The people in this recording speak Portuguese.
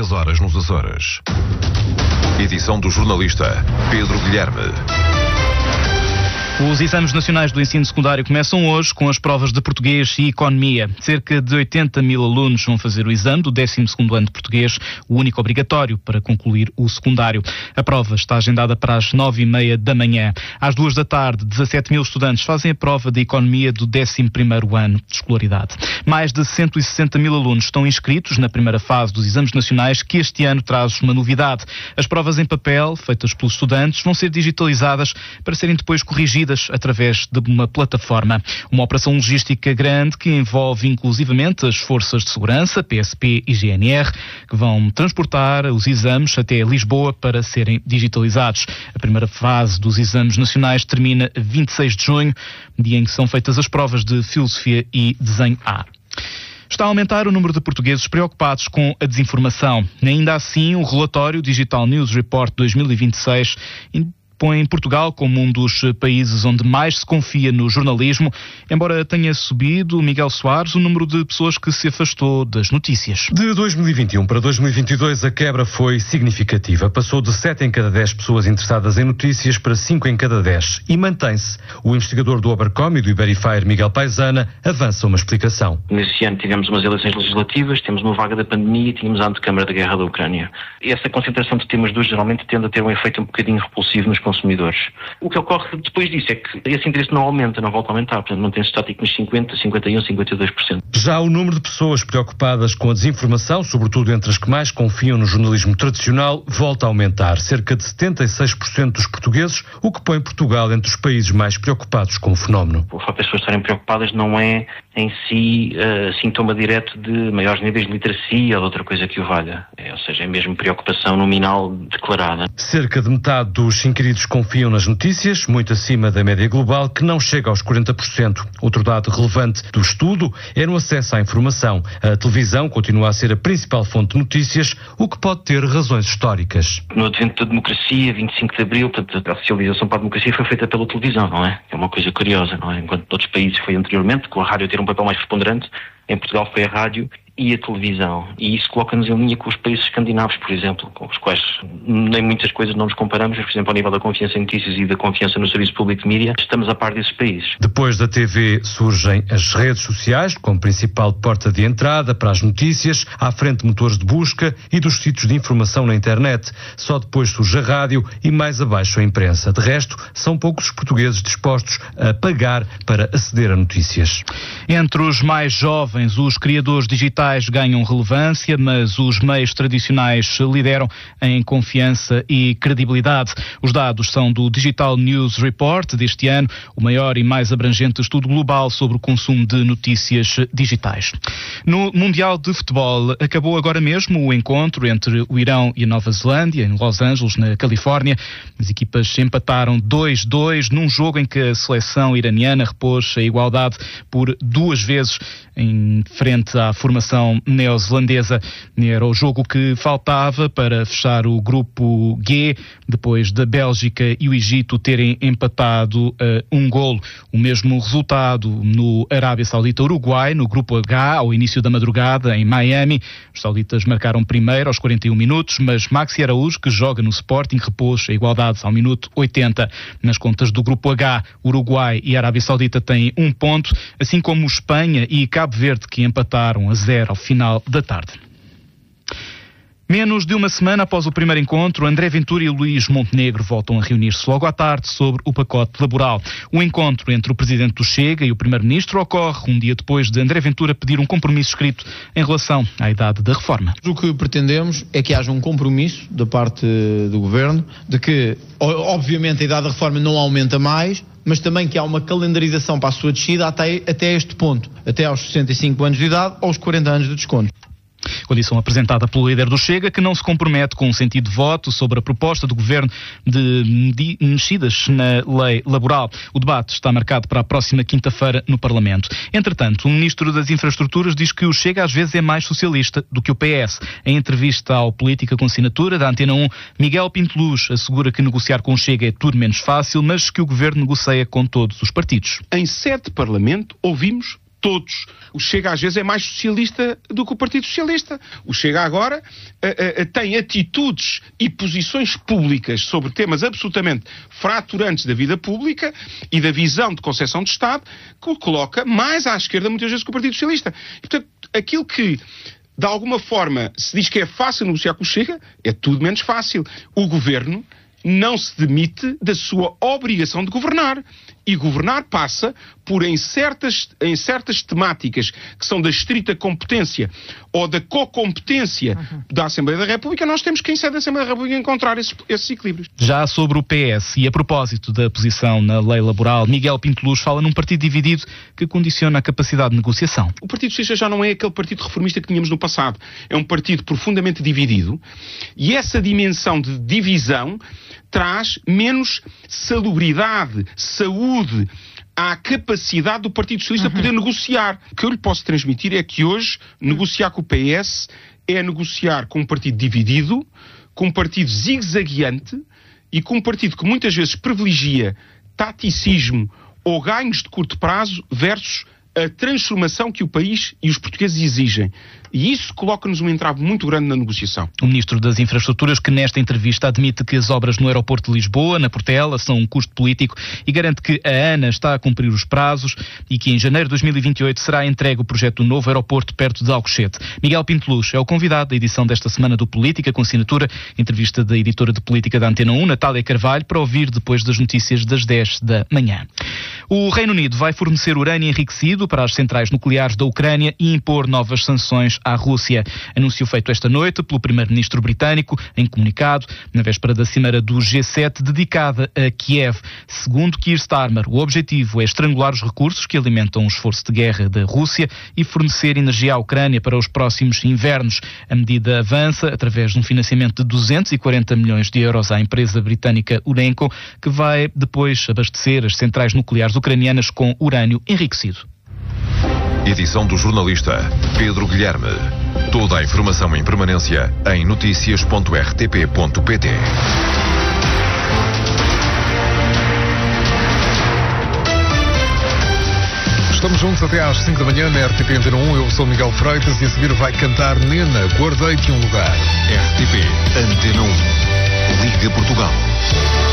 10 nos Açores. Edição do jornalista Pedro Guilherme. Os exames nacionais do ensino secundário começam hoje com as provas de português e economia. Cerca de 80 mil alunos vão fazer o exame do 12º ano de português, o único obrigatório para concluir o secundário. A prova está agendada para as 9h30 da manhã. Às 2 da tarde, 17 mil estudantes fazem a prova de economia do 11º ano de escolaridade. Mais de 160 mil alunos estão inscritos na primeira fase dos exames nacionais, que este ano traz uma novidade. As provas em papel, feitas pelos estudantes, vão ser digitalizadas para serem depois corrigidas através de uma plataforma. Uma operação logística grande que envolve inclusivamente as forças de segurança, PSP e GNR, que vão transportar os exames até Lisboa para serem digitalizados. A primeira fase dos exames nacionais termina 26 de junho, dia em que são feitas as provas de Filosofia e Desenho A. Está a aumentar o número de portugueses preocupados com a desinformação. Ainda assim, o relatório Digital News Report 2026 põe Portugal como um dos países onde mais se confia no jornalismo, embora tenha subido, Miguel Soares, o número de pessoas que se afastou das notícias. De 2021 para 2022 a quebra foi significativa. Passou de 7 em cada 10 pessoas interessadas em notícias para 5 em cada 10 e mantém-se. O investigador do Obercom e do Iberifier, Miguel Paisana, avança uma explicação. Nesse ano tivemos umas eleições legislativas, temos uma vaga da pandemia e tínhamos a antecâmara da guerra da Ucrânia. Essa concentração de temas dois geralmente tende a ter um efeito um bocadinho repulsivo nos consumidores. O que ocorre depois disso é que esse interesse não aumenta, não volta a aumentar, portanto mantém-se estático nos 50%, 51%, 52%. Já o número de pessoas preocupadas com a desinformação, sobretudo entre as que mais confiam no jornalismo tradicional, volta a aumentar. Cerca de 76% dos portugueses, o que põe Portugal entre os países mais preocupados com o fenómeno. O facto de as pessoas estarem preocupadas não é em si sintoma direto de maiores níveis de literacia ou de outra coisa que o valha. Ou seja, é mesmo preocupação nominal declarada. Cerca de metade dos inquiridos confiam nas notícias, muito acima da média global, que não chega aos 40%. Outro dado relevante do estudo é no acesso à informação. A televisão continua a ser a principal fonte de notícias, o que pode ter razões históricas. No advento da democracia, 25 de Abril, portanto, a socialização para a democracia foi feita pela televisão, não é? É uma coisa curiosa, não é? Enquanto noutros países foi anteriormente, com a rádio ter um papel mais preponderante, em Portugal foi a rádio e a televisão. E isso coloca-nos em linha com os países escandinavos, por exemplo, com os quais nem muitas coisas não nos comparamos, mas, por exemplo, ao nível da confiança em notícias e da confiança no serviço público de mídia, estamos a par desses países. Depois da TV surgem as redes sociais, como principal porta de entrada para as notícias, à frente de motores de busca e dos sítios de informação na internet. Só depois surge a rádio e mais abaixo a imprensa. De resto, são poucos os portugueses dispostos a pagar para aceder a notícias. Entre os mais jovens, os criadores digitais ganham relevância, mas os meios tradicionais lideram em confiança e credibilidade. Os dados são do Digital News Report deste ano, o maior e mais abrangente estudo global sobre o consumo de notícias digitais. No Mundial de Futebol, acabou agora mesmo o encontro entre o Irão e a Nova Zelândia, em Los Angeles, na Califórnia. As equipas empataram 2-2 num jogo em que a seleção iraniana repôs a igualdade por 2 vezes em frente à formação neozelandesa. Era o jogo que faltava para fechar o grupo G, depois da Bélgica e o Egito terem empatado um golo. O mesmo resultado no Arábia Saudita-Uruguai, no grupo H, ao início da madrugada, em Miami. Os sauditas marcaram primeiro aos 41 minutos, mas Maxi Araújo, que joga no Sporting, repôs a igualdade ao minuto 80. Nas contas do grupo H, Uruguai e Arábia Saudita têm 1 ponto, assim como Espanha e Cabo Verde, que empataram a 0 ao final da tarde. Menos de uma semana após o primeiro encontro, André Ventura e Luís Montenegro voltam a reunir-se logo à tarde sobre o pacote laboral. O encontro entre o presidente do Chega e o primeiro-ministro ocorre um dia depois de André Ventura pedir um compromisso escrito em relação à idade da reforma. O que pretendemos é que haja um compromisso da parte do governo de que, obviamente, a idade da reforma não aumenta mais, mas também que há uma calendarização para a sua descida até este ponto, até aos 65 anos de idade ou aos 40 anos de desconto. Condição apresentada pelo líder do Chega, que não se compromete com um sentido de voto sobre a proposta do Governo de mexidas na lei laboral. O debate está marcado para a próxima quinta-feira no Parlamento. Entretanto, o Ministro das Infraestruturas diz que o Chega às vezes é mais socialista do que o PS. Em entrevista ao Política com Assinatura da Antena 1, Miguel Pinto Luz assegura que negociar com o Chega é tudo menos fácil, mas que o Governo negocia com todos os partidos. Em sede de Parlamento ouvimos todos. O Chega às vezes é mais socialista do que o Partido Socialista. O Chega agora tem atitudes e posições públicas sobre temas absolutamente fraturantes da vida pública e da visão de concepção de Estado que o coloca mais à esquerda muitas vezes que o Partido Socialista. E, portanto, aquilo que de alguma forma se diz que é fácil negociar com o Chega, é tudo menos fácil. O Governo não se demite da sua obrigação de governar. E governar passa por, em certas temáticas que são da estrita competência ou da co-competência da Assembleia da República, nós temos que, em sede da Assembleia da República, encontrar esses equilíbrios. Já sobre o PS e a propósito da posição na lei laboral, Miguel Pinto Luz fala num partido dividido que condiciona a capacidade de negociação. O Partido Socialista já não é aquele partido reformista que tínhamos no passado. É um partido profundamente dividido e essa dimensão de divisão traz menos salubridade, saúde à capacidade do Partido Socialista poder negociar. O que eu lhe posso transmitir é que hoje negociar com o PS é negociar com um partido dividido, com um partido zigue-zagueante e com um partido que muitas vezes privilegia taticismo ou ganhos de curto prazo versus a transformação que o país e os portugueses exigem. E isso coloca-nos um entrave muito grande na negociação. O Ministro das Infraestruturas, que nesta entrevista admite que as obras no aeroporto de Lisboa, na Portela, são um custo político e garante que a ANA está a cumprir os prazos e que em janeiro de 2028 será entregue o projeto do novo aeroporto perto de Alcochete. Miguel Pinto Luz é o convidado da edição desta semana do Política, com assinatura, entrevista da editora de Política da Antena 1, Natália Carvalho, para ouvir depois das notícias das 10 da manhã. O Reino Unido vai fornecer urânio enriquecido para as centrais nucleares da Ucrânia e impor novas sanções à Rússia. Anúncio feito esta noite pelo primeiro-ministro britânico em comunicado, na véspera da cimeira do G7 dedicada a Kiev. Segundo Keir Starmer, o objetivo é estrangular os recursos que alimentam o esforço de guerra da Rússia e fornecer energia à Ucrânia para os próximos invernos. A medida avança através de um financiamento de 240 milhões de euros à empresa britânica Urenco, que vai depois abastecer as centrais nucleares ucranianas com urânio enriquecido. Edição do jornalista Pedro Guilherme. Toda a informação em permanência em noticias.rtp.pt. Estamos juntos até às 5 da manhã na RTP Antena 1. Eu sou Miguel Freitas e a seguir vai cantar Nena, Guardei-te um Lugar. RTP Antena 1. Liga Portugal.